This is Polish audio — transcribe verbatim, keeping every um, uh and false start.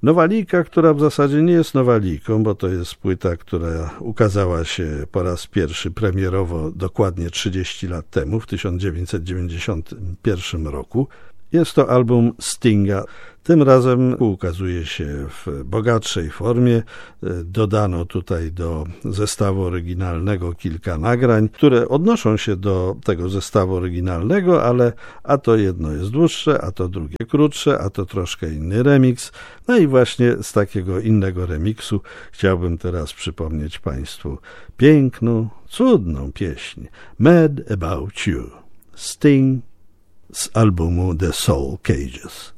Nowalika, która w zasadzie nie jest nowaliką, bo to jest płyta, która ukazała się po raz pierwszy premierowo dokładnie trzydzieści lat temu, w tysiąc dziewięćset dziewięćdziesiątym pierwszym roku. Jest to album Stinga. Tym razem ukazuje się w bogatszej formie. Dodano tutaj do zestawu oryginalnego kilka nagrań, które odnoszą się do tego zestawu oryginalnego, ale a to jedno jest dłuższe, a to drugie krótsze, a to troszkę inny remix. No i właśnie z takiego innego remiksu chciałbym teraz przypomnieć Państwu piękną, cudną pieśń Mad About You. Sting z albumu The Soul Cages.